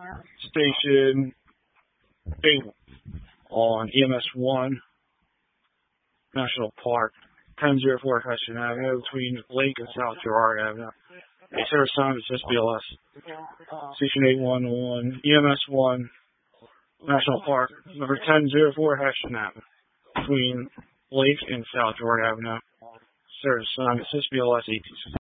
Station 8 on EMS 1, National Park, 1004 Hudson Avenue, between Lake and South Girard Avenue. A service time is SBLS. Station 81 on EMS 1, National Park, number 1004 Hudson Avenue, between Lake and South Girard Avenue. Service time is SBLS 18.